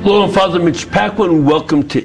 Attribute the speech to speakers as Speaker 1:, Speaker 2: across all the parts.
Speaker 1: Hello, I'm Father Mitch Paquin. Welcome to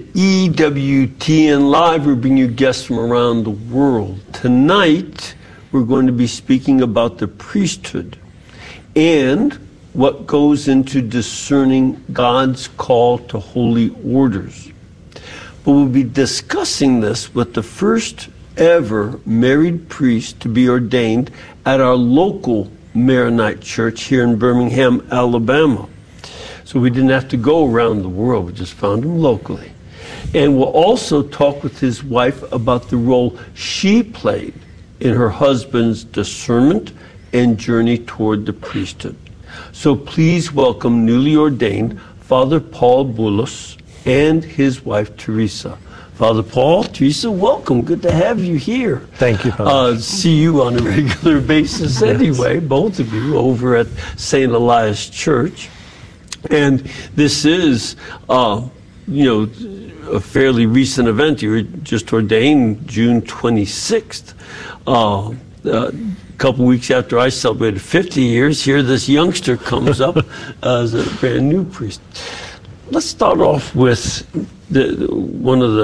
Speaker 1: EWTN Live. We bring you guests from around the world. Tonight, we're going to be speaking about the priesthood and what goes into discerning God's call to holy orders. But we'll be discussing this with the first ever married priest to be ordained at our local Maronite church here in Birmingham, Alabama. So we didn't have to go around the world, we just found him locally. And we'll also talk with his wife about the role she played in her husband's discernment and journey toward the priesthood. So please welcome newly ordained Father Paul Boulos and his wife Teresa. Father Paul, Teresa, welcome. Good to have you here.
Speaker 2: Thank you, Father.
Speaker 1: See you on a regular basis anyway, both of you, over at St. Elias Church. And this is, a fairly recent event. You were just ordained June 26th. A couple weeks after I celebrated 50 years, here this youngster comes up as a brand new priest. Let's start off with one of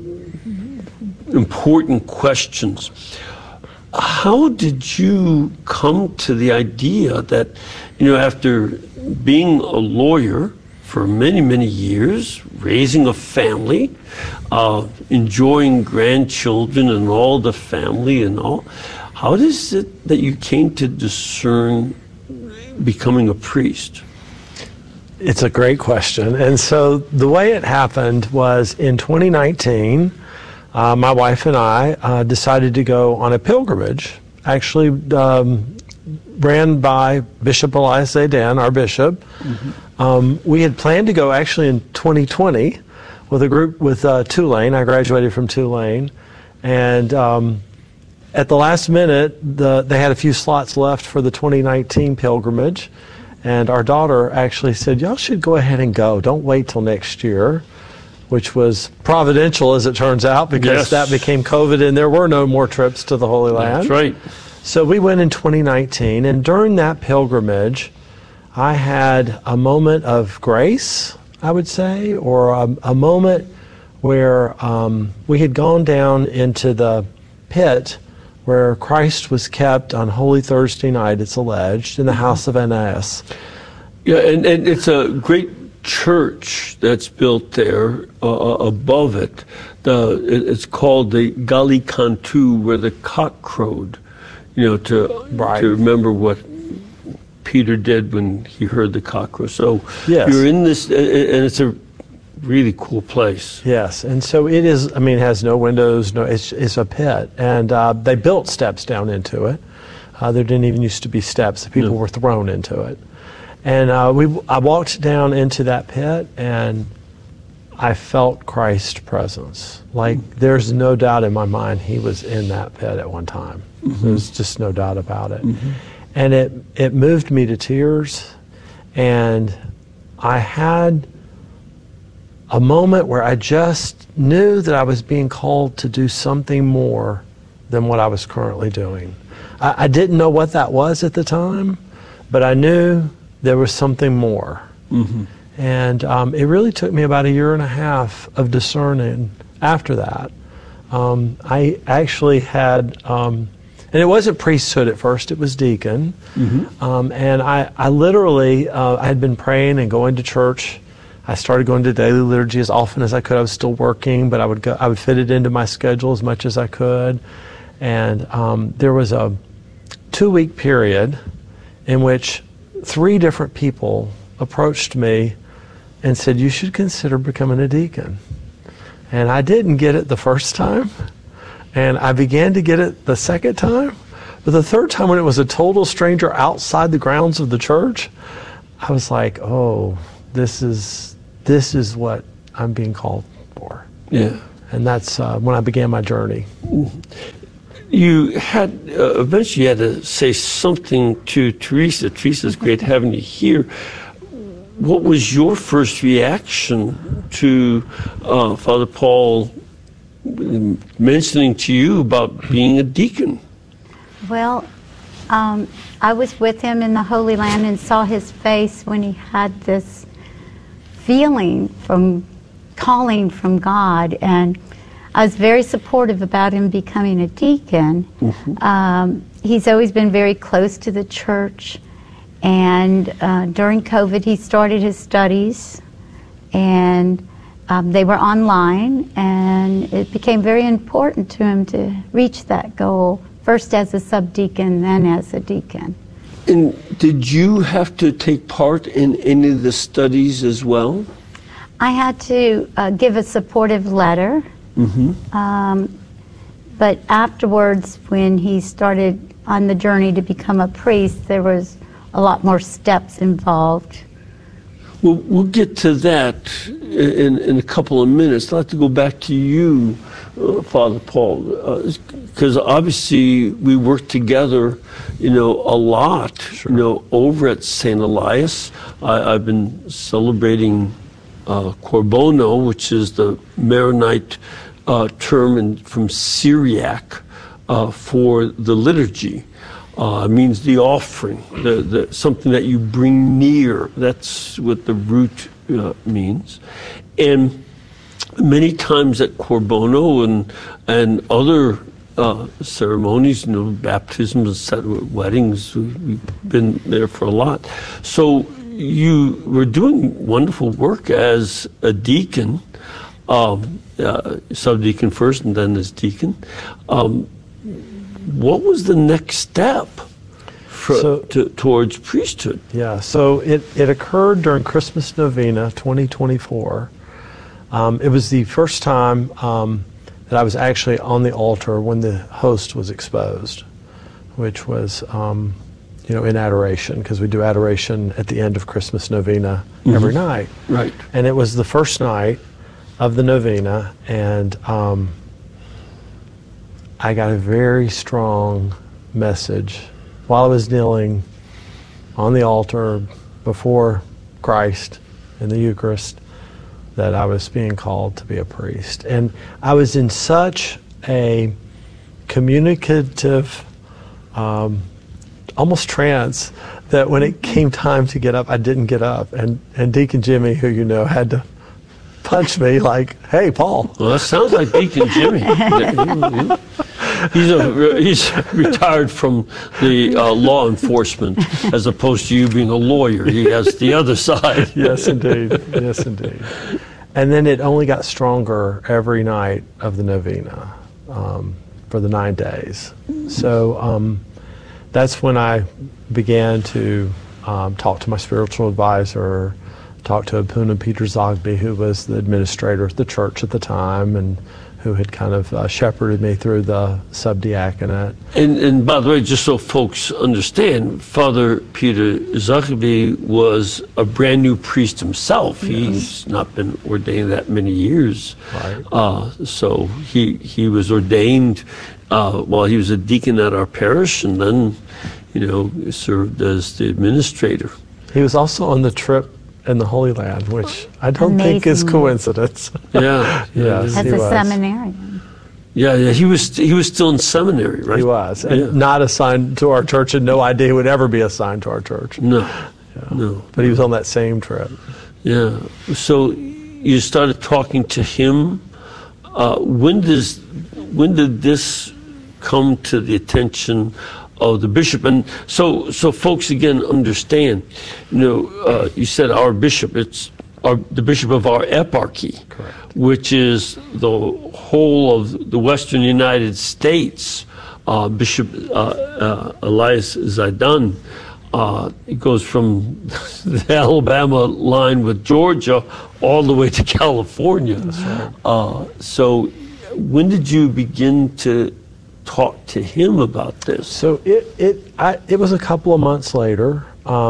Speaker 1: the important questions. How did you come to the idea that, after being a lawyer for many, many years, raising a family, enjoying grandchildren and all the family and all, how is it that you came to discern becoming a priest?
Speaker 2: It's a great question. And so the way it happened was in 2019, my wife and I decided to go on a pilgrimage, actually ran by Bishop Elias Zaydan, our bishop. Mm-hmm. We had planned to go actually in 2020 with a group with Tulane. I graduated from Tulane. And at the last minute, they had a few slots left for the 2019 pilgrimage. And our daughter actually said, y'all should go ahead and go. Don't wait till next year, which was providential, as it turns out, because that became COVID and there were no more trips to the Holy Land.
Speaker 1: That's right.
Speaker 2: So we went in 2019, and during that pilgrimage, I had a moment of grace, I would say, or a moment where we had gone down into the pit where Christ was kept on Holy Thursday night, it's alleged, in the house of Annas.
Speaker 1: Yeah, and it's a great church that's built there above it. It's called the Gallicantu, where the cock crowed. To remember what Peter did when he heard the cock crow. So you're in this, and it's a really cool place.
Speaker 2: Yes, and so it is. It has no windows. It's a pit, and they built steps down into it. There didn't even used to be steps. People were thrown into it, and I walked down into that pit, and I felt Christ's presence. There's no doubt in my mind he was in that pit at one time. Mm-hmm. There's just no doubt about it. Mm-hmm. And it moved me to tears, and I had a moment where I just knew that I was being called to do something more than what I was currently doing. I didn't know what that was at the time, but I knew there was something more. Mm-hmm. And it really took me about 1.5 years of discerning after that. I actually had, and it wasn't priesthood at first, it was deacon. Mm-hmm. And I literally, I had been praying and going to church. I started going to daily liturgy as often as I could. I was still working, but I would fit it into my schedule as much as I could. And there was a 2-week period in which 3 different people approached me and said, you should consider becoming a deacon. And I didn't get it the first time, and I began to get it the second time. But the third time, when it was a total stranger outside the grounds of the church, I was like, oh, this is what I'm being called for.
Speaker 1: Yeah.
Speaker 2: And that's when I began my journey.
Speaker 1: You had, eventually you had to say something to Teresa. Teresa's great having you here. What was your first reaction to Father Paul mentioning to you about being a deacon?
Speaker 3: Well, I was with him in the Holy Land and saw his face when he had this feeling from calling from God, and I was very supportive about him becoming a deacon. He's always been very close to the church, and during COVID he started his studies, and they were online, and it became very important to him to reach that goal, first as a subdeacon, then as a deacon.
Speaker 1: And did you have to take part in any of the studies as well?
Speaker 3: I had to give a supportive letter. But afterwards, when he started on the journey to become a priest, there was a lot more steps involved.
Speaker 1: Well, we'll get to that in a couple of minutes. I'd like to go back to you, Father Paul, because obviously we work together, a lot, over at St. Elias. I've been celebrating Cor Bono, which is the Maronite term from Syriac for the liturgy. Means the offering, the something that you bring near. That's what the root means. And many times at Cor Bono and other ceremonies, baptisms, weddings, we've been there for a lot. So you were doing wonderful work as a deacon, subdeacon first and then as deacon. What was the next step towards priesthood?
Speaker 2: Yeah, so it occurred during Christmas Novena 2024. It was the first time that I was actually on the altar when the host was exposed, which was in adoration, because we do adoration at the end of Christmas Novena every night.
Speaker 1: Right.
Speaker 2: And it was the first night of the novena, and I got a very strong message while I was kneeling on the altar before Christ in the Eucharist that I was being called to be a priest. And I was in such a communicative, almost trance, that when it came time to get up, I didn't get up. And Deacon Jimmy, who had to punch me like, "Hey, Paul."
Speaker 1: Well, that sounds like Deacon Jimmy. He's retired from the law enforcement, as opposed to you being a lawyer. He has the other side.
Speaker 2: Yes, indeed. Yes, indeed. And then it only got stronger every night of the novena for the 9 days. So that's when I began to talk to my spiritual advisor, talk to Abuna Peter Zogby, who was the administrator of the church at the time, and who had kind of shepherded me through the subdiaconate.
Speaker 1: And by the way, just so folks understand, Father Peter Zogby was a brand new priest himself. Yes. He's not been ordained that many years.
Speaker 2: Right.
Speaker 1: So he was ordained while he was a deacon at our parish, and then, served as the administrator.
Speaker 2: He was also on the trip in the Holy Land, which I don't think is coincidence.
Speaker 1: Yeah.
Speaker 2: Yes,
Speaker 3: as a seminarian.
Speaker 1: Yeah, he was still in seminary, right?
Speaker 2: He was, and not assigned to our church, and no idea he would ever be assigned to our church.
Speaker 1: No.
Speaker 2: But he was on that same trip.
Speaker 1: Yeah. So you started talking to him. When did this come to the attention of the bishop? And so folks again understand, you said our bishop, it's the bishop of our eparchy.
Speaker 2: Correct.
Speaker 1: Which is the whole of the western United States. Bishop Elias Zaidan, it goes from the Alabama line with Georgia all the way to California.
Speaker 2: That's right.
Speaker 1: So when did you begin to talk to him about this?
Speaker 2: So it was a couple of months later.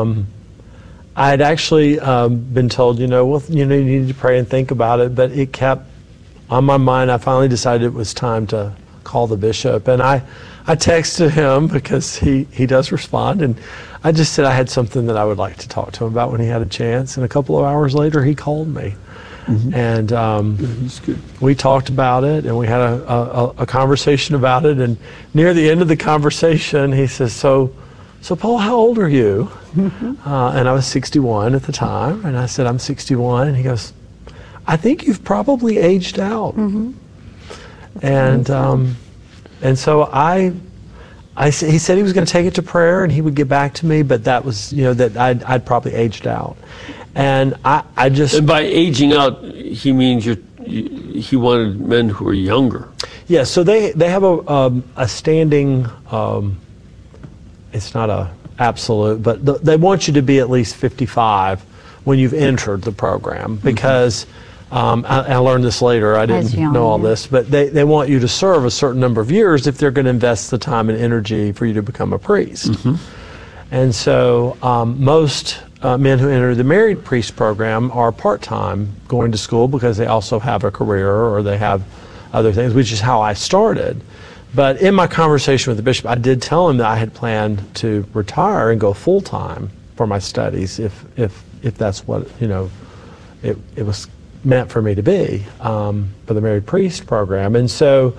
Speaker 2: I had actually been told, you need to pray and think about it, but it kept on my mind. I finally decided it was time to call the bishop, and I texted him because he does respond, and I just said I had something that I would like to talk to him about when he had a chance, and a couple of hours later he called me. Mm-hmm. And
Speaker 1: that's good.
Speaker 2: We talked about it, and we had a conversation about it, and near the end of the conversation he says, so so Paul, how old are you? And I was 61 at the time, and I said, I'm 61, and he goes, I think you've probably aged out. And so he said he was going to take it to prayer and he would get back to me, but that was, that I'd probably aged out. And I just...
Speaker 1: And by aging out, he means he wanted men who were younger.
Speaker 2: Yeah, so they have a standing, it's not a absolute, but they want you to be at least 55 when you've entered the program, because I learned this later, I didn't know all this, but they want you to serve a certain number of years if they're going to invest the time and energy for you to become a priest. And so most men who enter the married priest program are part-time going to school because they also have a career or they have other things, which is how I started. But in my conversation with the bishop, I did tell him that I had planned to retire and go full-time for my studies if that's what, it was meant for me to be, for the married priest program. And so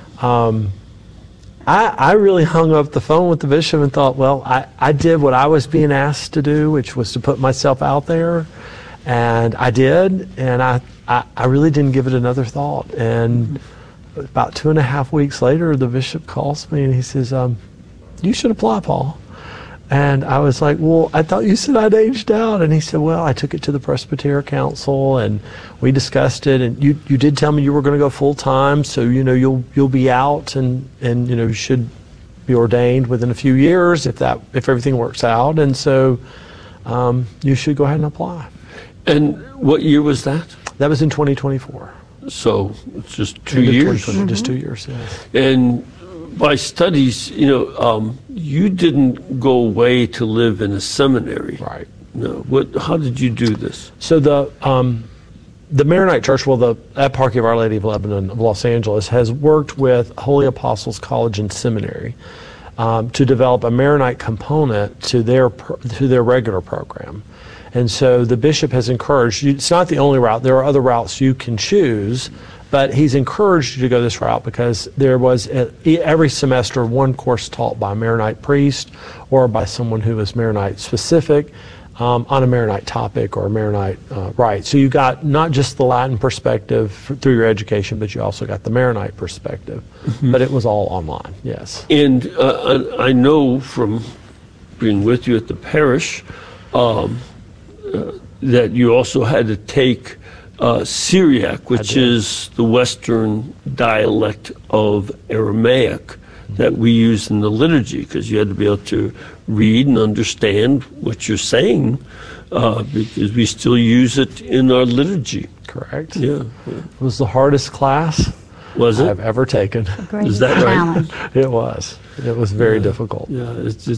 Speaker 2: I really hung up the phone with the bishop and thought, well, I did what I was being asked to do, which was to put myself out there, and I did, and I really didn't give it another thought. And about 2.5 weeks later, the bishop calls me and he says, you should apply, Paul. And I was like, well, I thought you said I'd aged out. And he said, well, I took it to the Presbyterian Council and we discussed it, and you did tell me you were going to go full time, so you'll be out and you should be ordained within a few years if everything works out, and so you should go ahead and apply.
Speaker 1: And what year was that?
Speaker 2: That was in 2024.
Speaker 1: So it's just 2 years.
Speaker 2: Just 2 years, yes.
Speaker 1: And by studies, you didn't go away to live in a seminary.
Speaker 2: Right.
Speaker 1: No. How did you do this?
Speaker 2: So the Maronite Church, the Eparchy of Our Lady of Lebanon of Los Angeles, has worked with Holy Apostles College and Seminary to develop a Maronite component to their regular program. And so the bishop has encouraged you. It's not the only route. There are other routes you can choose, but he's encouraged you to go this route because there was every semester one course taught by a Maronite priest or by someone who was Maronite specific on a Maronite topic or a Maronite rite. So you got not just the Latin perspective through your education, but you also got the Maronite perspective. But it was all online, yes.
Speaker 1: And I know from being with you at the parish that you also had to take Syriac, which is the Western dialect of Aramaic that we use in the liturgy, because you had to be able to read and understand what you're saying, because we still use it in our liturgy.
Speaker 2: Correct.
Speaker 1: Yeah.
Speaker 2: It was the hardest class I've ever taken.
Speaker 1: Is that
Speaker 3: challenge.
Speaker 1: right?
Speaker 2: It was. It was very difficult.
Speaker 1: Yeah,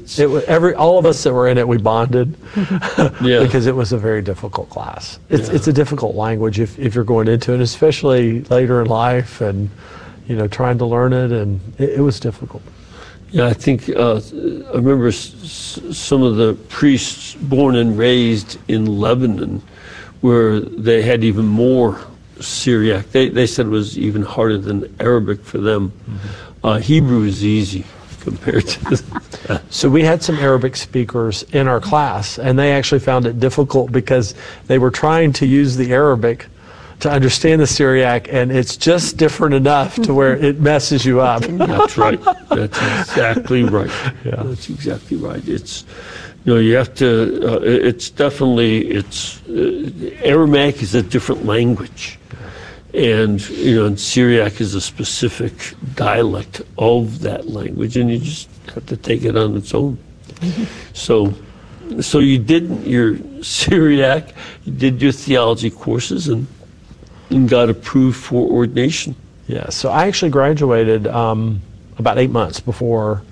Speaker 2: all of us that were in it, we bonded
Speaker 1: yeah.
Speaker 2: because it was a very difficult class. It's a difficult language if you're going into it, especially later in life, and trying to learn it, and it was difficult.
Speaker 1: Yeah, I think I remember some of the priests born and raised in Lebanon, where they had even more Syriac. They said it was even harder than Arabic for them. Hebrew is easy compared to that.
Speaker 2: So we had some Arabic speakers in our class, and they actually found it difficult because they were trying to use the Arabic to understand the Syriac, and it's just different enough to where it messes you up.
Speaker 1: That's right. That's exactly right.
Speaker 2: Yeah.
Speaker 1: That's exactly right. It's, you have to, it's definitely, Aramaic is a different language. And, and Syriac is a specific dialect of that language, and you just have to take it on its own. So you did your Syriac, you did your theology courses, and got approved for ordination.
Speaker 2: Yeah, so I actually graduated about 8 months before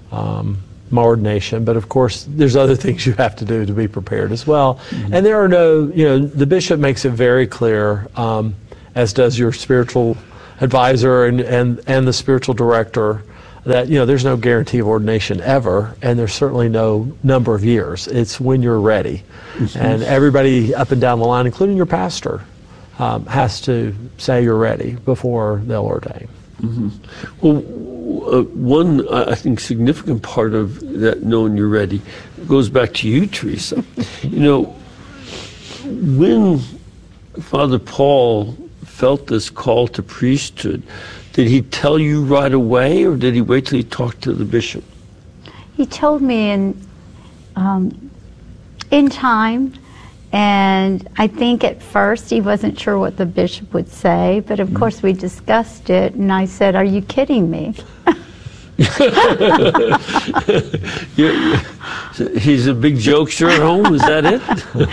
Speaker 2: my ordination, but of course there's other things you have to do to be prepared as well. And there are the bishop makes it very clear, as does your spiritual advisor and the spiritual director, that there's no guarantee of ordination ever, and there's certainly no number of years. It's when you're ready. And everybody up and down the line, including your pastor, has to say you're ready before they'll ordain.
Speaker 1: Well, one, I think, significant part of that knowing you're ready goes back to you, Teresa. You know, when Father Paul felt this call to priesthood, did he tell you right away, or did he wait till he talked to the bishop?
Speaker 3: He told me in time, and I think at first he wasn't sure what the bishop would say, but of course we discussed it, and I said, "Are you kidding me?"
Speaker 1: He's a big jokester at home, is that it?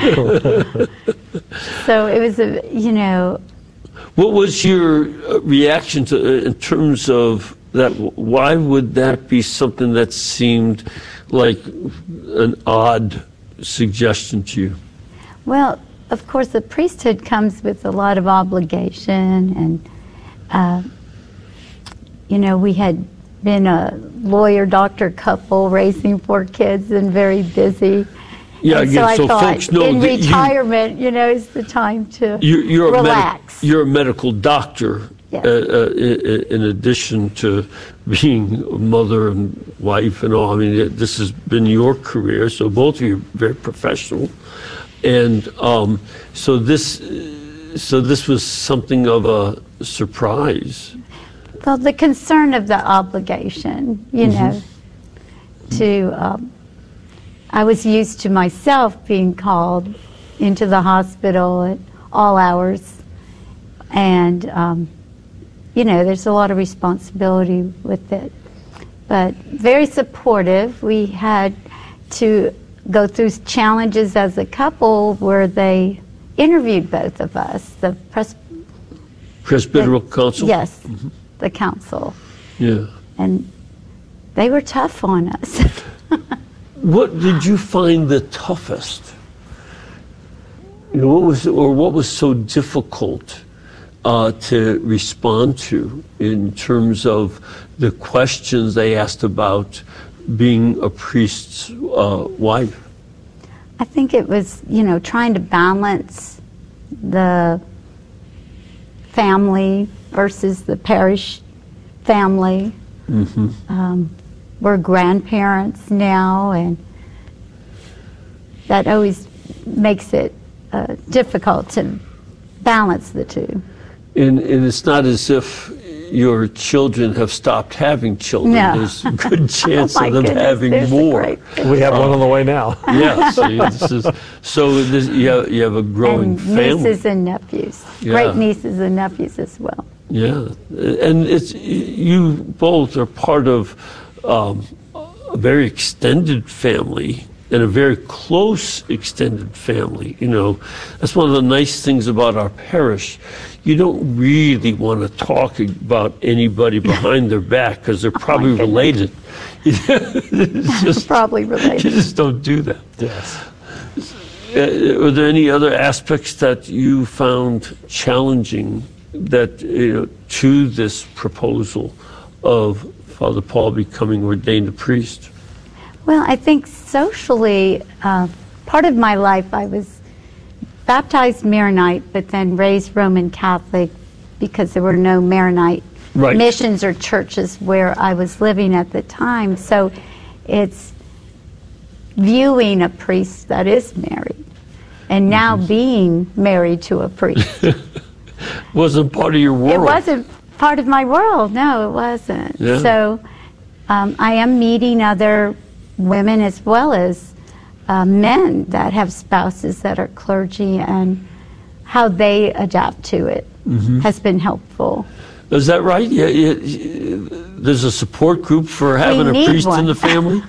Speaker 3: So it was
Speaker 1: What was your reaction to, in terms of that? Why would that be something that seemed like an odd suggestion to you?
Speaker 3: Well, of course, the priesthood comes with a lot of obligation, and we had been a lawyer-doctor couple raising 4 kids and very busy.
Speaker 1: Yeah,
Speaker 3: and
Speaker 1: again,
Speaker 3: so I thought
Speaker 1: folks know
Speaker 3: in
Speaker 1: that
Speaker 3: retirement, is the time to
Speaker 1: you're
Speaker 3: relax.
Speaker 1: You're a medical doctor,
Speaker 3: Yes.
Speaker 1: in addition to being a mother and wife and all. I mean, this has been your career, so both of you are very professional. And so this was something of a surprise.
Speaker 3: Well, the concern of the obligation, I was used to myself being called into the hospital at all hours, and there's a lot of responsibility with it. But very supportive. We had to go through challenges as a couple where they interviewed both of us. The
Speaker 1: Presbyteral Council?
Speaker 3: Yes, the council.
Speaker 1: Yeah.
Speaker 3: And they were tough on us.
Speaker 1: What did you find the toughest? What was so difficult to respond to in terms of the questions they asked about being a priest's wife?
Speaker 3: I think it was, trying to balance the family versus the parish family. We're grandparents now, and that always makes it difficult to balance the two.
Speaker 1: And it's not as if your children have stopped having children.
Speaker 3: No.
Speaker 1: There's a good chance
Speaker 3: Oh, my
Speaker 1: of them
Speaker 3: goodness,
Speaker 1: having
Speaker 3: there's a
Speaker 1: more.
Speaker 3: great-
Speaker 2: We have one on the way now.
Speaker 1: Yeah, you have a growing
Speaker 3: and
Speaker 1: family.
Speaker 3: nieces and nephews,
Speaker 1: Yeah.
Speaker 3: great nieces and nephews as well.
Speaker 1: Yeah, and you both are part of a very extended family, and a very close extended family. That's one of the nice things about our parish. You don't really want to talk about anybody behind their back because they're probably related. It's just,
Speaker 3: Probably related.
Speaker 1: You just don't do that.
Speaker 2: Yes.
Speaker 1: Are there any other aspects that you found challenging that to this proposal of Father Paul becoming ordained a priest?
Speaker 3: Well, I think socially, part of my life, I was baptized Maronite, but then raised Roman Catholic because there were no Maronite
Speaker 1: Right.
Speaker 3: missions or churches where I was living at the time. So it's viewing a priest that is married and now being married to a priest.
Speaker 1: Wasn't part of your world.
Speaker 3: It wasn't part of my world. No, it wasn't.
Speaker 1: Yeah.
Speaker 3: So I am meeting other women as well as men that have spouses that are clergy, and how they adapt to it has been helpful.
Speaker 1: Is that right? Yeah, there's a support group for having a
Speaker 3: need
Speaker 1: priest in
Speaker 3: one.
Speaker 1: the family?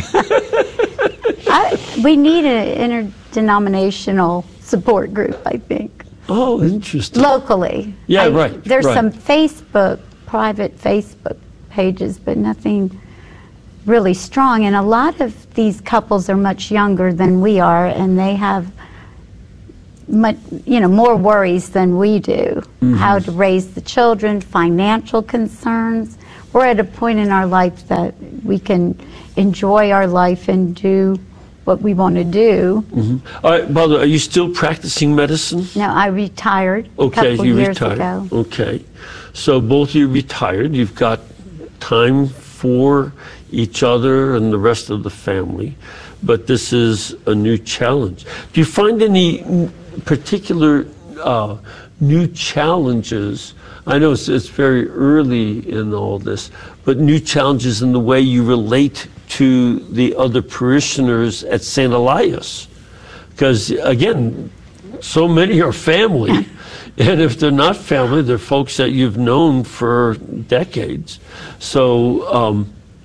Speaker 3: We need an interdenominational support group, I think,
Speaker 1: Oh, interesting.
Speaker 3: locally.
Speaker 1: Yeah, right,
Speaker 3: There's
Speaker 1: right.
Speaker 3: some private Facebook pages, but nothing really strong. And a lot of these couples are much younger than we are, and they have much, more worries than we do. How to raise the children, financial concerns. We're at a point in our life that we can enjoy our life and do what we want to do.
Speaker 1: All right, Mother, are you still practicing medicine?
Speaker 3: No, I retired a
Speaker 1: Okay,
Speaker 3: couple
Speaker 1: you
Speaker 3: years
Speaker 1: retired.
Speaker 3: ago.
Speaker 1: Okay. So both of you retired. You've got time for each other and the rest of the family. But this is a new challenge. Do you find any particular new challenges? I know it's very early in all this, but new challenges in the way you relate to the other parishioners at St. Elias. Because, again, so many are family, and if they're not family, they're folks that you've known for decades. So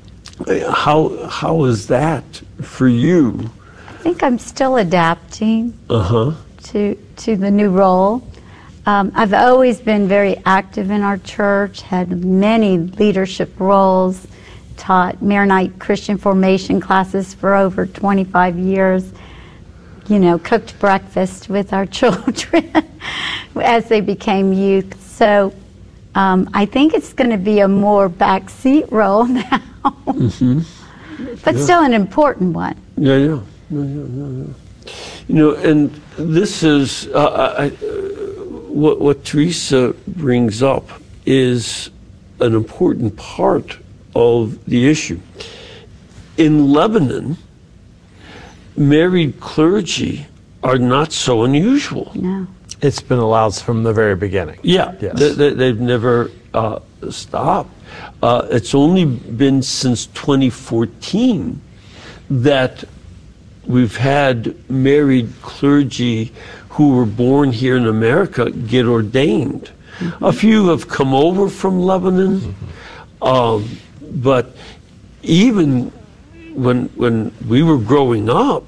Speaker 1: how is that for you?
Speaker 3: I think I'm still adapting
Speaker 1: Uh-huh.
Speaker 3: to the new role. I've always been very active in our church, had many leadership roles, taught Maronite Christian formation classes for over 25 years, cooked breakfast with our children as they became youth. So I think it's going to be a more backseat role now, but still an important one.
Speaker 1: Yeah. And this is what Teresa brings up is an important part of the issue. In Lebanon, married clergy are not so unusual.
Speaker 3: No.
Speaker 2: It's been allowed from the very beginning.
Speaker 1: Yeah,
Speaker 2: Yes.
Speaker 1: they've never stopped. It's only been since 2014 that we've had married clergy who were born here in America get ordained. Mm-hmm. A few have come over from Lebanon, but even when we were growing up,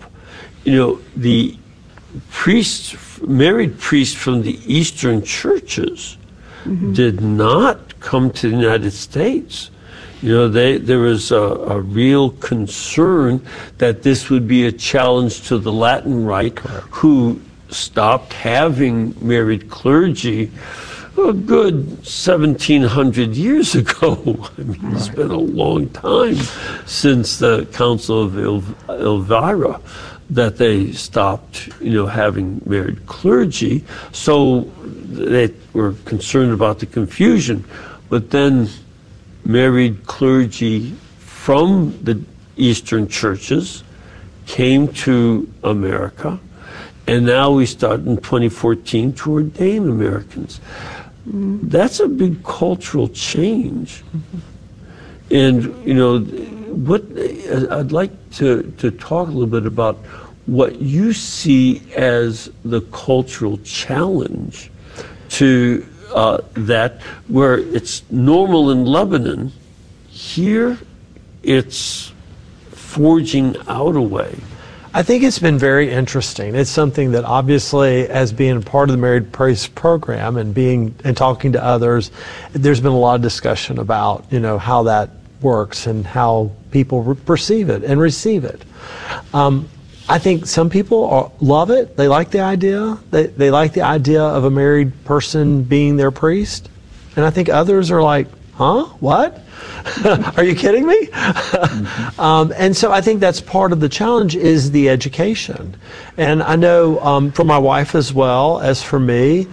Speaker 1: the priests, married priests from the Eastern churches did not come to the United States. There was a real concern that this would be a challenge to the Latin Rite, who stopped having married clergy a good 1,700 years ago. I mean, it's been a long time since the Council of Elvira that they stopped, having married clergy. So they were concerned about the confusion. But then married clergy from the Eastern churches came to America, and now we start in 2014 to ordain Americans. That's a big cultural change. And, what I'd like to talk a little bit about what you see as the cultural challenge to that, where it's normal in Lebanon, here it's forging out a way.
Speaker 2: I think it's been very interesting. It's something that obviously, as being part of the Married Priest program and talking to others, there's been a lot of discussion about, how that works and how people perceive it and receive it. I think some people love it. They like the idea. They like the idea of a married person being their priest. And I think others are like, huh? What? Are you kidding me? And so I think that's part of the challenge is the education. And I know for my wife as well as for me,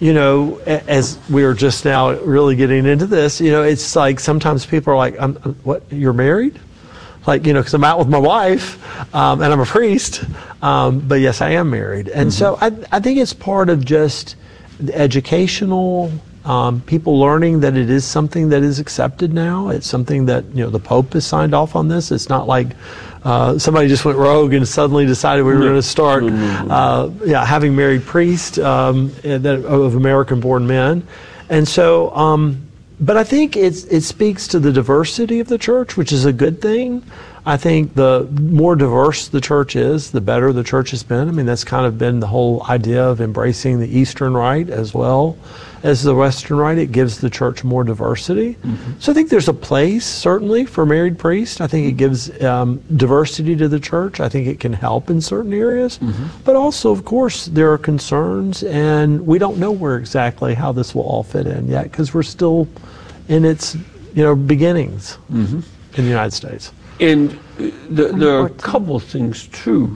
Speaker 2: as we were just now really getting into this, it's like sometimes people are like, what, you're married? Like, because I'm out with my wife and I'm a priest, but yes, I am married. And so I think it's part of just the educational, people learning that it is something that is accepted now. It's something that, the Pope has signed off on this. It's not like somebody just went rogue and suddenly decided we were going to start having married priests of American-born men. And so, but I think it speaks to the diversity of the church, which is a good thing. I think the more diverse the church is, the better the church has been. I mean, that's kind of been the whole idea of embracing the Eastern Rite as well as the Western Rite. It gives the church more diversity. So I think there's a place, certainly, for married priests. I think it gives diversity to the church. I think it can help in certain areas. But also, of course, there are concerns, and we don't know where exactly how this will all fit in yet, because we're still in its beginnings in the United States.
Speaker 1: And there are a couple of things, too.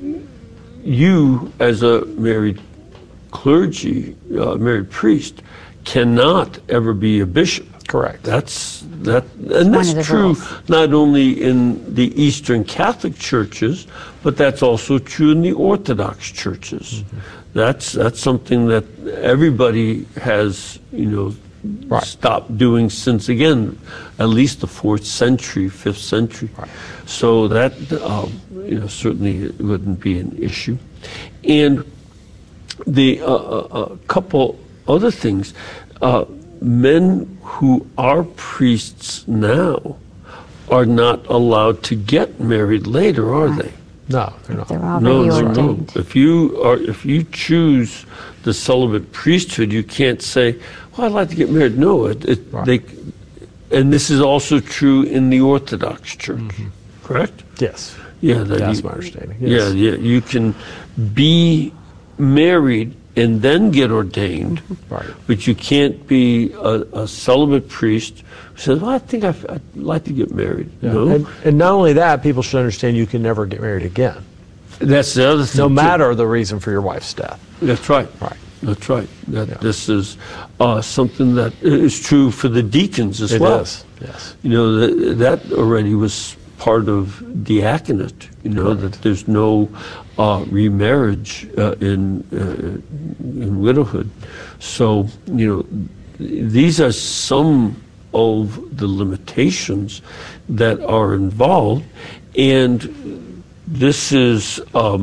Speaker 1: You, as a married clergy, married priest, cannot ever be a bishop.
Speaker 2: Correct.
Speaker 1: That's
Speaker 3: one of the
Speaker 1: true
Speaker 3: rules.
Speaker 1: not only in the Eastern Catholic churches, but that's also true in the Orthodox churches. That's something that everybody has,
Speaker 2: Right.
Speaker 1: stopped doing since, again, at least the 4th century, 5th century.
Speaker 2: Right.
Speaker 1: So that certainly wouldn't be an issue. And the a couple other things. Men who are priests now are not allowed to get married later, are they?
Speaker 2: No, they're not.
Speaker 3: They're already ordained.
Speaker 1: If you choose the celibate priesthood, you can't say, "Well, I'd like to get married." No, and this is also true in the Orthodox Church, correct?
Speaker 2: Yes.
Speaker 1: Yeah,
Speaker 2: That's my understanding. Yes.
Speaker 1: Yeah, you can be married and then get ordained,
Speaker 2: Right.
Speaker 1: but you can't be a celibate priest who says, "Well, I think I'd like to get married."
Speaker 2: Yeah.
Speaker 1: No,
Speaker 2: And not only that, people should understand you can never get married again,
Speaker 1: that's the other thing.
Speaker 2: no
Speaker 1: too.
Speaker 2: matter the reason for your wife's death.
Speaker 1: That's right.
Speaker 2: Right.
Speaker 1: That's right. That
Speaker 2: Yeah.
Speaker 1: this is something that is true for the deacons as
Speaker 2: It
Speaker 1: well.
Speaker 2: is. Yes.
Speaker 1: That already was part of diaconate. That there's no remarriage in widowhood. So these are some of the limitations that are involved, and this is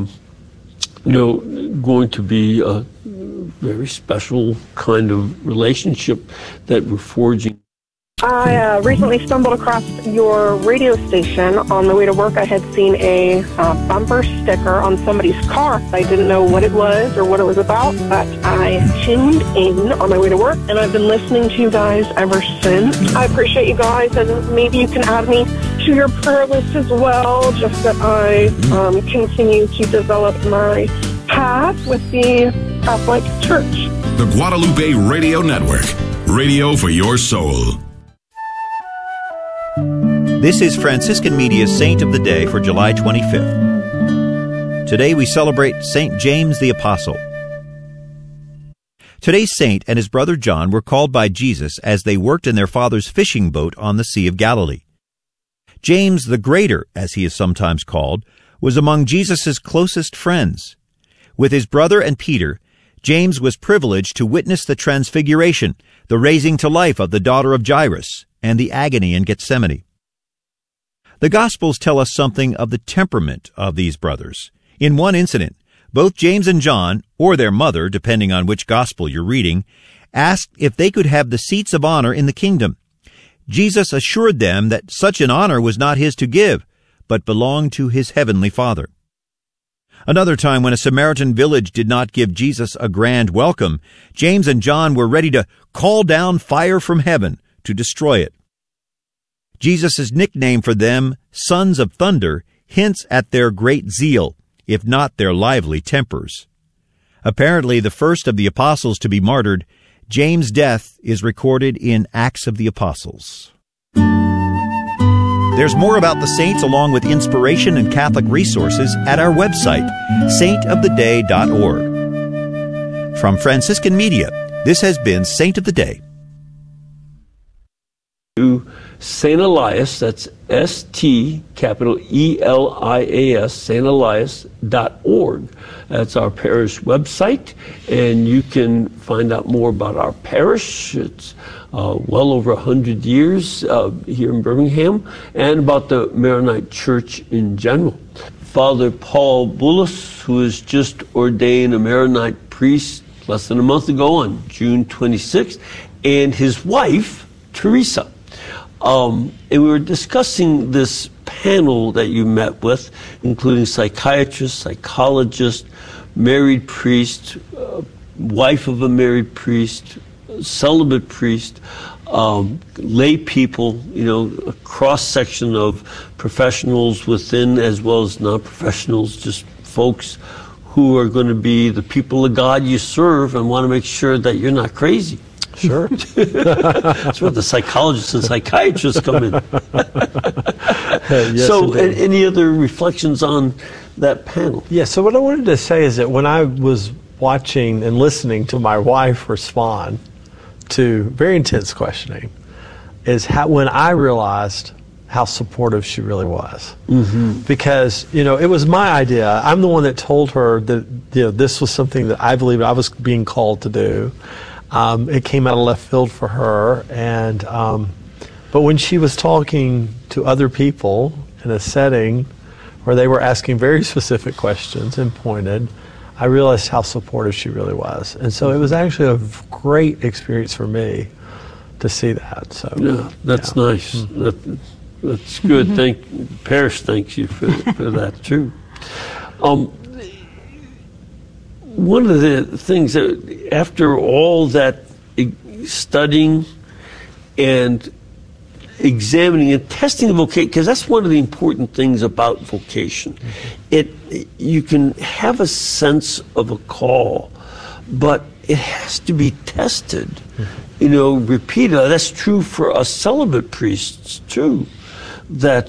Speaker 1: going to be a very special kind of relationship that we're forging.
Speaker 4: I recently stumbled across your radio station. On the way to work, I had seen a bumper sticker on somebody's car. I didn't know what it was or what it was about, but I tuned in on my way to work, and I've been listening to you guys ever since. I appreciate you guys, and maybe you can add me to your prayer list as well, just that I continue to develop my path with the Catholic Church.
Speaker 5: The Guadalupe Radio Network, radio for your soul.
Speaker 6: This is Franciscan Media's Saint of the Day for July 25th. Today we celebrate St. James the Apostle. Today's saint and his brother John were called by Jesus as they worked in their father's fishing boat on the Sea of Galilee. James the Greater, as he is sometimes called, was among Jesus' closest friends. With his brother and Peter, James was privileged to witness the transfiguration, the raising to life of the daughter of Jairus, and the agony in Gethsemane. The Gospels tell us something of the temperament of these brothers. In one incident, both James and John, or their mother, depending on which Gospel you're reading, asked if they could have the seats of honor in the kingdom. Jesus assured them that such an honor was not his to give, but belonged to his heavenly Father. Another time, when a Samaritan village did not give Jesus a grand welcome, James and John were ready to call down fire from heaven to destroy it. Jesus' nickname for them, Sons of Thunder, hints at their great zeal, if not their lively tempers. Apparently the first of the apostles to be martyred, James' death is recorded in Acts of the Apostles. There's more about the saints along with inspiration and Catholic resources at our website, saintoftheday.org. From Franciscan Media, this has been Saint of the Day.
Speaker 1: St. Elias, that's S-T, capital E-L-I-A-S, stelias.org. That's our parish website, and you can find out more about our parish. It's well over 100 years here in Birmingham, and about the Maronite Church in general. Father Paul Bullis, who is just ordained a Maronite priest less than a month ago on June 26th, and his wife, Teresa. And we were discussing this panel that you met with, including psychiatrists, psychologists, married priest, wife of a married priest, celibate priest, lay people, a cross-section of professionals within as well as non-professionals, just folks who are going to be the people of God you serve and want to make sure that you're not crazy.
Speaker 2: Sure.
Speaker 1: That's where the psychologists and psychiatrists come in.
Speaker 2: Yes,
Speaker 1: so,
Speaker 2: indeed.
Speaker 1: any other reflections on that panel?
Speaker 2: Yeah, so what I wanted to say is that when I was watching and listening to my wife respond to very intense questioning is when I realized how supportive she really was. Because, it was my idea. I'm the one that told her that, this was something that I believed I was being called to do. It came out of left field for her. And, but when she was talking to other people in a setting where they were asking very specific questions and pointed, I realized how supportive she really was. And so it was actually a great experience for me to see that. So
Speaker 1: yeah, that's nice. That's good. Parish thanks you for that too. One of the things that after all that studying and examining and testing the vocation, because that's one of the important things about vocation. You can have a sense of a call, but it has to be tested, repeated. That's true for us celibate priests too, that,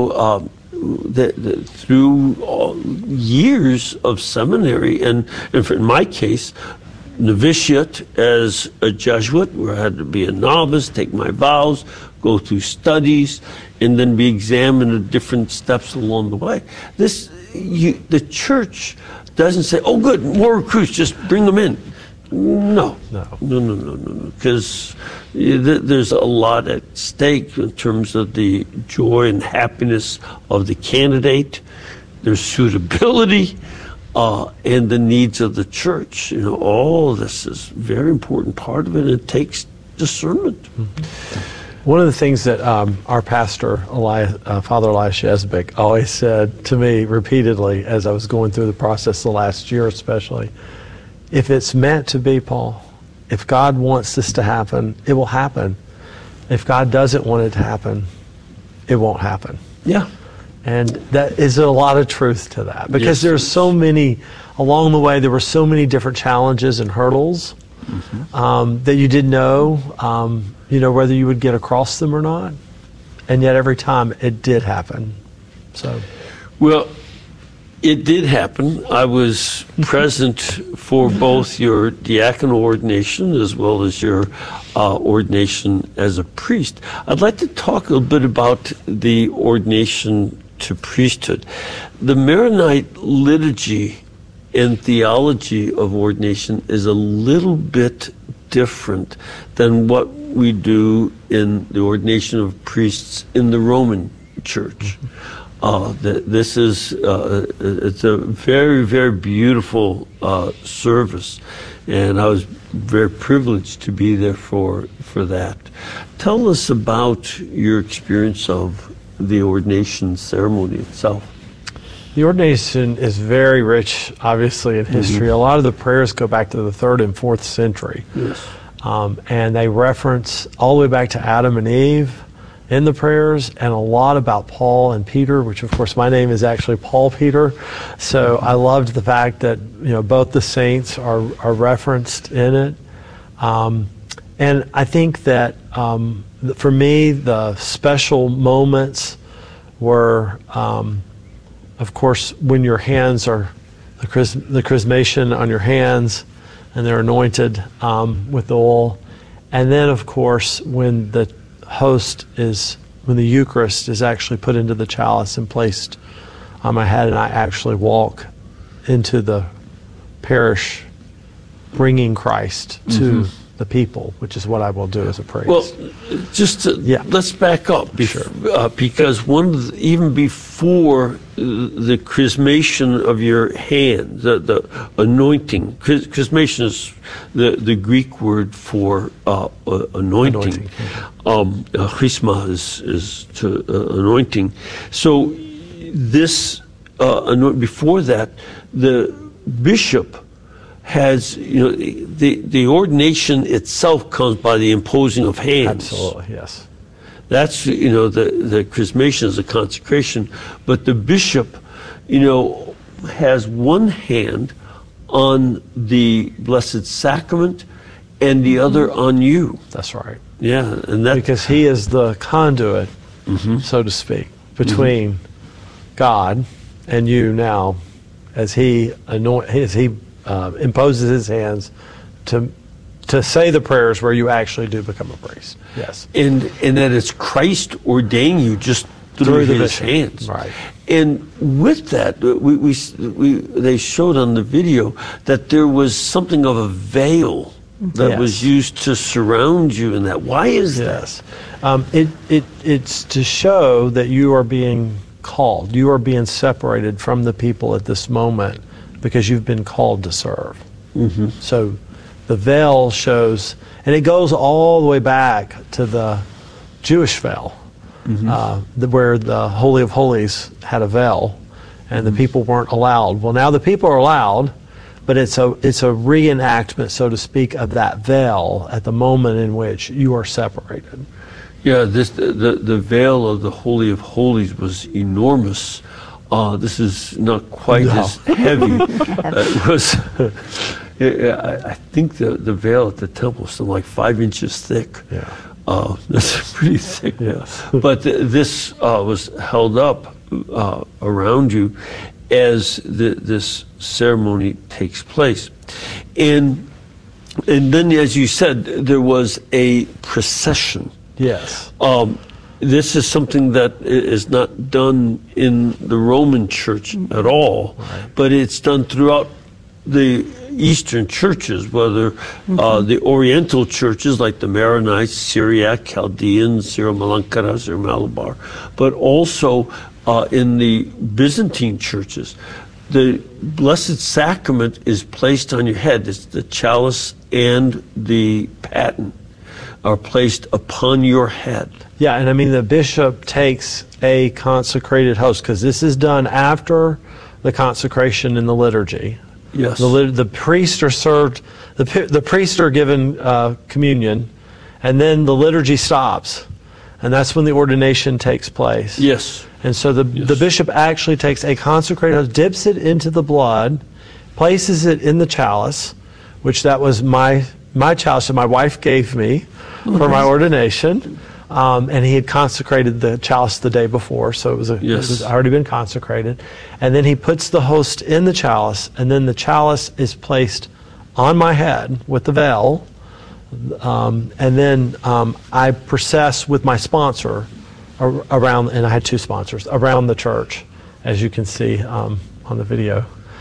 Speaker 1: that through years of seminary, and in my case, novitiate as a Jesuit, where I had to be a novice, take my vows, go through studies, and then be examined at different steps along the way. The church doesn't say, "Oh, good, more recruits, just bring them in." No, because there's a lot at stake in terms of the joy and happiness of the candidate, their suitability, and the needs of the church. All of this is a very important part of it, and it takes discernment.
Speaker 2: One of the things that our pastor, Father Elias Shesbeck, always said to me repeatedly as I was going through the process the last year especially, if it's meant to be, Paul, if God wants this to happen, it will happen. If God doesn't want it to happen, it won't happen.
Speaker 1: Yeah.
Speaker 2: And that is a lot of truth to that, because there's so many, along the way, there were so many different challenges and hurdles that you didn't know, whether you would get across them or not. And yet every time it did happen. So,
Speaker 1: well, it did happen. I was present for both your diaconal ordination as well as your ordination as a priest. I'd like to talk a little bit about the ordination to priesthood. The Maronite liturgy and theology of ordination is a little bit different than what we do in the ordination of priests in the Roman Church. This is it's a very, very beautiful service, and I was very privileged to be there for that. Tell us about your experience of the ordination ceremony itself.
Speaker 2: The ordination is very rich, obviously, in history. A lot of the prayers go back to the 3rd and 4th century.
Speaker 1: Yes.
Speaker 2: And they reference all the way back to Adam and Eve in the prayers, and a lot about Paul and Peter, which of course my name is actually Paul Peter. So I loved the fact that both the saints are referenced in it. And I think that for me, the special moments were, of course, when your hands are, the chrismation on your hands, and they're anointed with oil. And then, of course, when the when the Eucharist is actually put into the chalice and placed on my head, and I actually walk into the parish bringing Christ to the people, which is what I will do as a priest.
Speaker 1: Well, let's back up, because even before the chrismation of your hand, the anointing, chrismation is the Greek word for anointing. Chrisma is to anointing. So this before that, the bishop has, the ordination itself comes by the imposing of hands.
Speaker 2: Absolutely, yes.
Speaker 1: That's, the chrismation is a consecration, but the bishop, has one hand on the Blessed Sacrament and the other on you.
Speaker 2: That's right.
Speaker 1: Yeah, and that
Speaker 2: because he is the conduit, so to speak, between God and you now, as he imposes his hands to to say the prayers where you actually do become a priest. Yes.
Speaker 1: And that it's Christ ordaining you just through
Speaker 2: the
Speaker 1: his
Speaker 2: bishop.
Speaker 1: hands.
Speaker 2: Right.
Speaker 1: And with that, they showed on the video that there was something of a veil that
Speaker 2: Yes.
Speaker 1: was used to surround you in that. Why is
Speaker 2: Yes. It's to show that you are being called. You are being separated from the people at this moment because you've been called to serve.
Speaker 1: Mm-hmm.
Speaker 2: So the veil shows, and it goes all the way back to the Jewish veil, where the Holy of Holies had a veil, and the people weren't allowed. Well, now the people are allowed, but it's a reenactment, so to speak, of that veil at the moment in which you are separated.
Speaker 1: Yeah, the veil of the Holy of Holies was enormous. This is not quite as heavy. It was. I think the veil at the temple was something like 5 inches thick.
Speaker 2: Yeah.
Speaker 1: That's pretty thick.
Speaker 2: Yes.
Speaker 1: But this was held up around you as this ceremony takes place. And then, as you said, there was a procession.
Speaker 2: Yes.
Speaker 1: This is something that is not done in the Roman Church at all, but it's done throughout the Eastern churches, whether the Oriental churches like the Maronites, Syriac, Chaldean, Syro-Malankara, Syro-Malabar, but also in the Byzantine churches. The Blessed Sacrament is placed on your head. It's the chalice and the paten are placed upon your head.
Speaker 2: Yeah, and I mean the bishop takes a consecrated host, because this is done after the consecration in the liturgy.
Speaker 1: Yes.
Speaker 2: The priests are served, the priests are given communion, and then the liturgy stops, and that's when the ordination takes place.
Speaker 1: Yes.
Speaker 2: And so the bishop actually takes a consecrated host, dips it into the blood, places it in the chalice, which that was my chalice that my wife gave me for my ordination. And he had consecrated the chalice the day before, so it was already been consecrated. And then he puts the host in the chalice, and then the chalice is placed on my head with the veil. And then I process with my sponsor around, and I had 2 sponsors, around the church, as you can see on the video.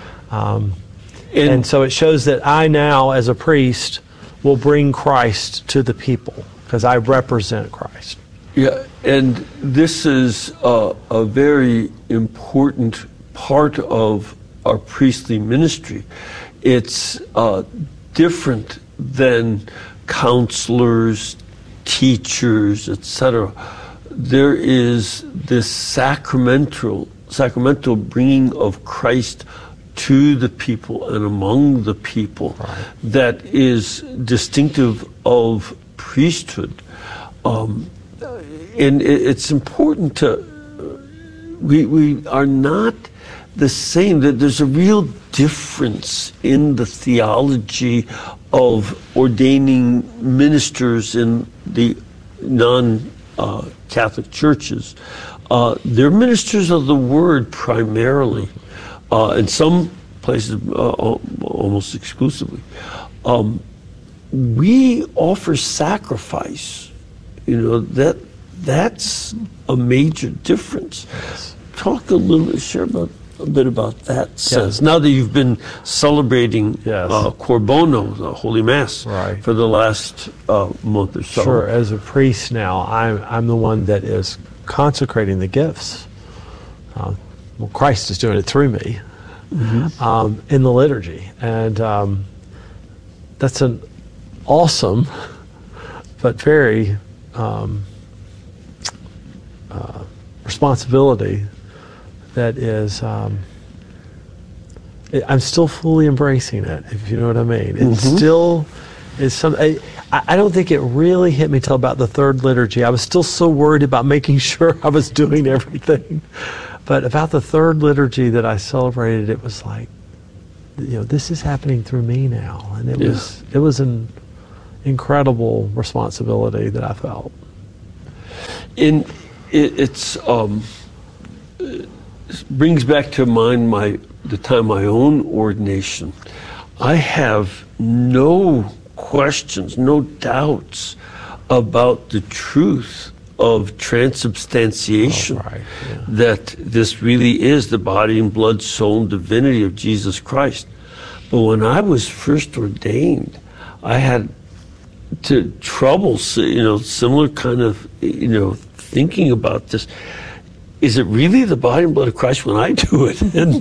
Speaker 2: And so it shows that I now, as a priest, will bring Christ to the people, because I represent Christ.
Speaker 1: Yeah, and this is a very important part of our priestly ministry. It's different than counselors, teachers, etc. There is this sacramental bringing of Christ to the people and among the people that is distinctive of priesthood. And it's important to, we are not the same, that there's a real difference in the theology of ordaining ministers in the non-Catholic churches. They're ministers of the word primarily, in some places almost exclusively. We offer sacrifice. That's a major difference. Talk share a bit about that sense. Now that you've been celebrating Corbono, the Holy Mass, for the last month or so.
Speaker 2: Sure. As a priest now, I'm the one that is consecrating the gifts. Well, Christ is doing it through me in the liturgy, and that's an awesome but very responsibility that is, I'm still fully embracing it, if you know what I mean. It still is something. I don't think it really hit me till about the 3rd liturgy. I was still so worried about making sure I was doing everything. But about the 3rd liturgy that I celebrated, it was like, this is happening through me now. And it was an incredible responsibility that I felt.
Speaker 1: It brings back to mind the time of my own ordination. I have no questions, no doubts about the truth of transubstantiation, that this really is the body and blood, soul, and divinity of Jesus Christ. But when I was first ordained, I had trouble, similar kind of, thinking about this. Is it really the body and blood of Christ when I do it? And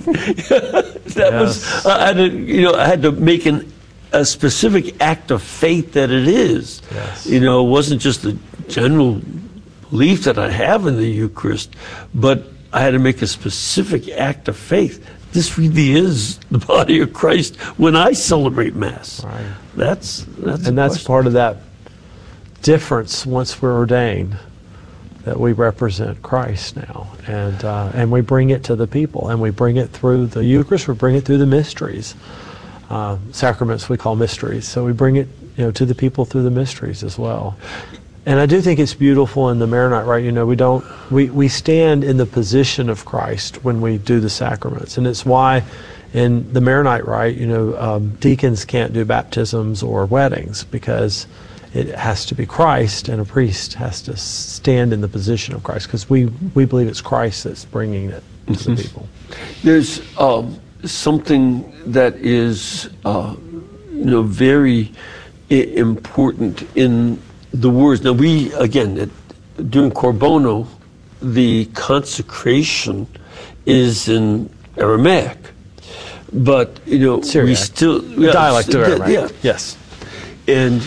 Speaker 1: I had to make a specific act of faith that it is.
Speaker 2: Yes.
Speaker 1: It wasn't just the general belief that I have in the Eucharist, but I had to make a specific act of faith. This really is the body of Christ when I celebrate Mass.
Speaker 2: Right.
Speaker 1: That's
Speaker 2: part of that difference once we're ordained, that we represent Christ now, and we bring it to the people, and we bring it through the Eucharist. We bring it through the mysteries, sacraments we call mysteries. So we bring it, to the people through the mysteries as well. And I do think it's beautiful in the Maronite Rite. We stand in the position of Christ when we do the sacraments, and it's why in the Maronite Rite, deacons can't do baptisms or weddings, because it has to be Christ, and a priest has to stand in the position of Christ, because we believe it's Christ that's bringing it to the people.
Speaker 1: There's something that is very important in the words. Now during Corbono, the consecration is in Aramaic, but
Speaker 2: Syriac.
Speaker 1: we still
Speaker 2: dialect of Aramaic.
Speaker 1: Yeah.
Speaker 2: Yes.
Speaker 1: And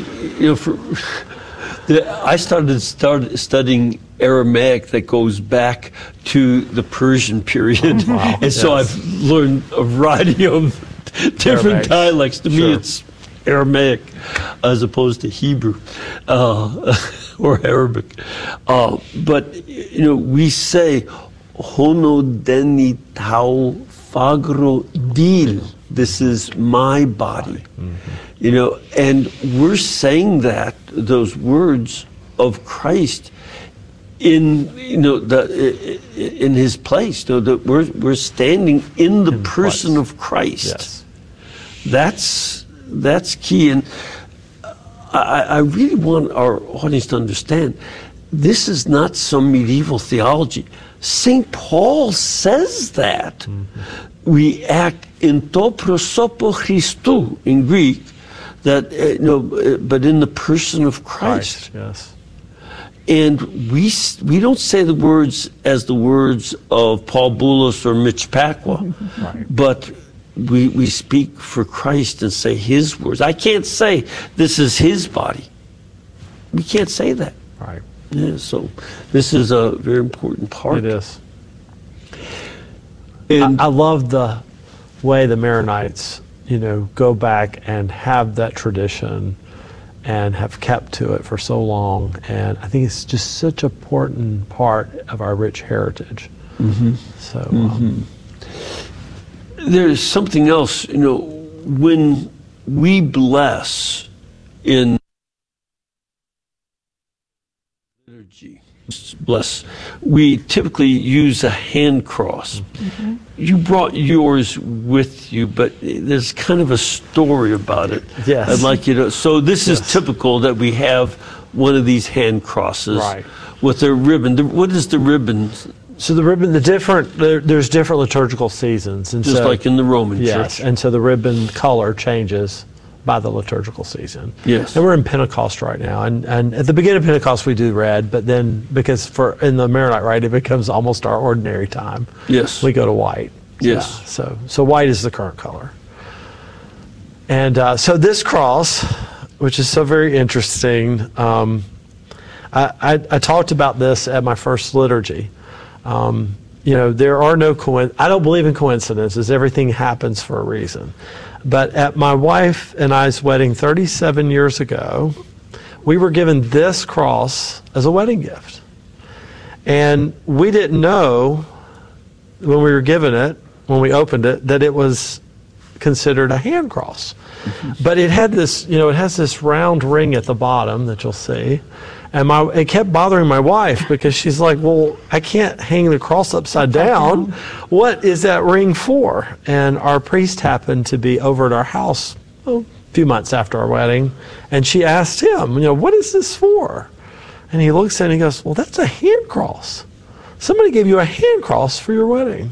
Speaker 1: I started studying Aramaic that goes back to the Persian period, and so I've learned a variety of different dialects. To me, it's Aramaic as opposed to Hebrew or Arabic. But we say "Hono deni tau fagro dil." This is my body. And we're saying those words of Christ in in His place. That we're standing in the person of Christ.
Speaker 2: Yes.
Speaker 1: That's key, and I really want our audience to understand this is not some medieval theology. St. Paul says that. We act in to prosopo Christou in Greek, that but in the person of Christ.
Speaker 2: Yes.
Speaker 1: And we don't say the words as the words of Paul Boulos or Mitch Pacwa, but we speak for Christ and say His words. I can't say this is His body. We can't say that.
Speaker 2: Right.
Speaker 1: Yeah, so this is a very important part.
Speaker 2: It is.
Speaker 1: And
Speaker 2: I love the way the Maronites, go back and have that tradition and have kept to it for so long. And I think it's just such an important part of our rich heritage. So
Speaker 1: there's something else, when we bless in liturgy, we typically use a hand cross. You brought yours with you, but there's kind of a story about it.
Speaker 2: Yes.
Speaker 1: I'd like you to. So this is typical that we have one of these hand crosses with a ribbon. What is the ribbon?
Speaker 2: So the ribbon, there's different liturgical seasons, and
Speaker 1: just like in the Roman Church.
Speaker 2: And so the ribbon color changes by the liturgical season.
Speaker 1: Yes.
Speaker 2: And we're in Pentecost right now, and at the beginning of Pentecost we do red, but then because in the Maronite Rite it becomes almost our ordinary time.
Speaker 1: Yes.
Speaker 2: We go to white.
Speaker 1: Yes.
Speaker 2: So white is the current color. And so this cross, which is so very interesting, I talked about this at my first liturgy. There are no I don't believe in coincidences. Everything happens for a reason. But at my wife and I's wedding 37 years ago, we were given this cross as a wedding gift. And we didn't know when we were given it, when we opened it, that it was considered a hand cross. But it had this, it has this round ring at the bottom that you'll see. And it kept bothering my wife because she's like, well, I can't hang the cross upside down. What is that ring for? And our priest happened to be over at our house few months after our wedding, and she asked him, what is this for? And he looks at it and he goes, well, that's a hand cross. Somebody gave you a hand cross for your wedding.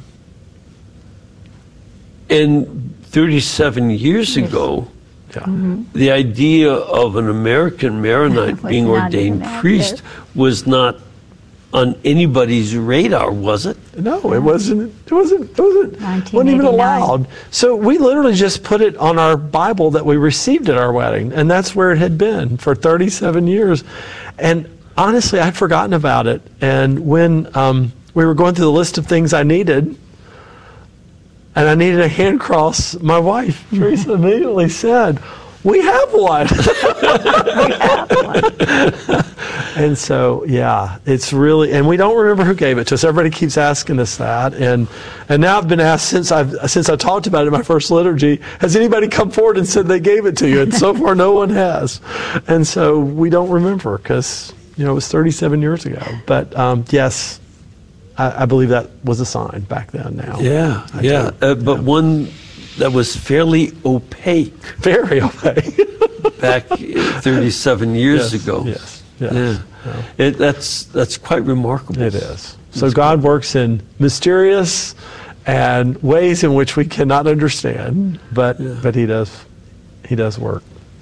Speaker 1: And 37 years ago, the idea of an American Maronite being ordained priest was not on anybody's radar, was it?
Speaker 2: No, it wasn't. It wasn't even allowed. So we literally just put it on our Bible that we received at our wedding, and that's where it had been for 37 years. And honestly, I'd forgotten about it. And when we were going through the list of things I needed, and I needed a hand cross, my wife, Teresa, immediately said, we have one.
Speaker 3: We have one.
Speaker 2: And so, yeah, it's really, and we don't remember who gave it to us. Everybody keeps asking us that. And now I've been asked since I talked about it in my first liturgy, has anybody come forward and said they gave it to you? And so far, no one has. And so we don't remember because, it was 37 years ago. But yes, I believe that was a sign back then now.
Speaker 1: Yeah, but one that was fairly opaque.
Speaker 2: Very opaque.
Speaker 1: Back 37 years ago.
Speaker 2: Yes.
Speaker 1: Yeah. That's quite remarkable.
Speaker 2: It is. So God works in mysterious and ways in which we cannot understand, but He does work.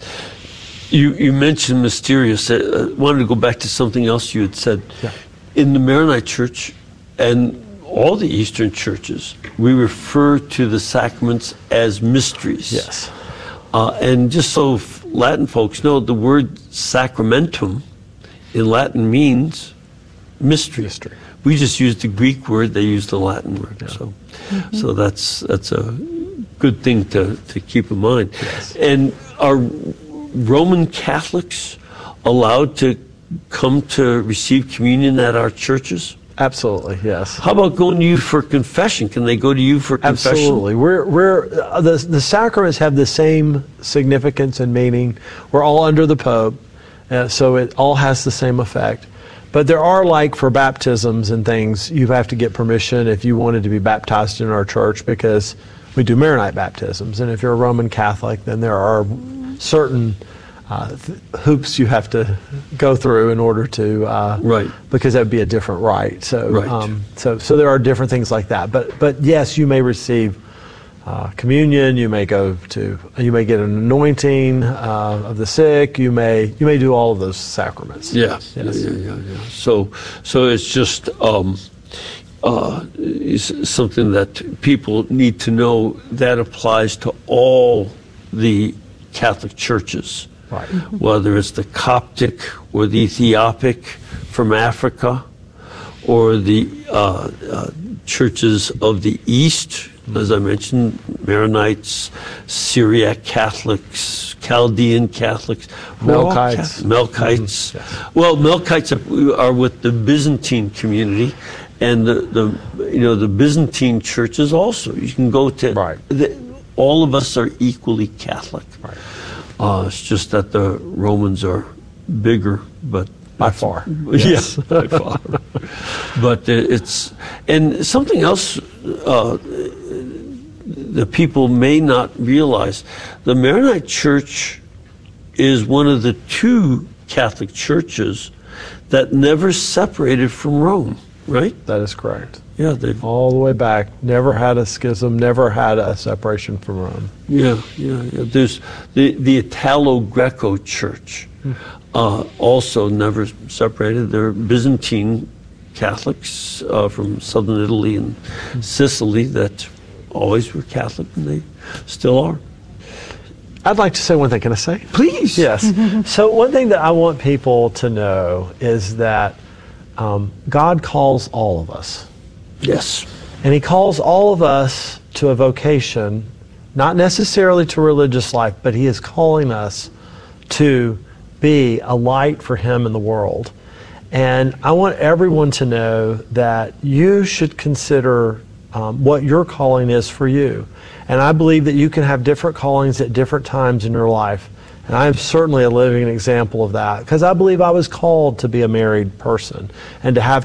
Speaker 1: You mentioned mysterious. I wanted to go back to something else you had said.
Speaker 2: Yeah.
Speaker 1: In the Maronite Church and all the Eastern churches, we refer to the sacraments as mysteries.
Speaker 2: Yes.
Speaker 1: And just so Latin folks know, the word sacramentum in Latin means mystery. We just use the Greek word, they use the Latin word. Yeah. So that's a good thing to keep in mind.
Speaker 2: Yes.
Speaker 1: And are Roman Catholics allowed to come to receive communion at our churches?
Speaker 2: Absolutely, yes.
Speaker 1: How about going to you for confession? Can they go to you for confession?
Speaker 2: Absolutely. We're the sacraments have the same significance and meaning. We're all under the Pope, so it all has the same effect. But there are, like for baptisms and things, you have to get permission if you wanted to be baptized in our church, because we do Maronite baptisms. And if you're a Roman Catholic, then there are certain hoops you have to go through in order to
Speaker 1: right,
Speaker 2: because that would be a different rite. So
Speaker 1: right.
Speaker 2: So there are different things like that. But yes, you may receive communion. You may get an anointing of the sick. You may do all of those sacraments.
Speaker 1: Yeah.
Speaker 2: Yes.
Speaker 1: Yeah. So it's just is something that people need to know that applies to all the Catholic churches.
Speaker 2: Right.
Speaker 1: Whether it's the Coptic or the Ethiopic from Africa, or the churches of the East, as I mentioned, Maronites, Syriac Catholics, Chaldean Catholics,
Speaker 2: Melkites.
Speaker 1: Melkites.
Speaker 2: Yes.
Speaker 1: Well, Melkites are with the Byzantine community, and the Byzantine churches also. You can go to.
Speaker 2: Right.
Speaker 1: All of us are equally Catholic.
Speaker 2: Right.
Speaker 1: It's just that the Romans are bigger, but
Speaker 2: by far.
Speaker 1: Yes, by far. But it's, and something else the people may not realize: the Maronite Church is one of the two Catholic churches that never separated from Rome. Right?
Speaker 2: That is correct.
Speaker 1: Yeah, they've
Speaker 2: all the way back. Never had a schism. Never had a separation from Rome.
Speaker 1: Yeah. There's the Italo-Greco Church, also never separated. They're Byzantine Catholics from southern Italy and Sicily that always were Catholic, and they still are.
Speaker 2: I'd like to say one thing. Can I say?
Speaker 1: Please.
Speaker 2: Yes. So one thing that I want people to know is that God calls all of us.
Speaker 1: Yes.
Speaker 2: And He calls all of us to a vocation, not necessarily to religious life, but He is calling us to be a light for Him in the world. And I want everyone to know that you should consider what your calling is for you. And I believe that you can have different callings at different times in your life. And I am certainly a living example of that, because I believe I was called to be a married person and to have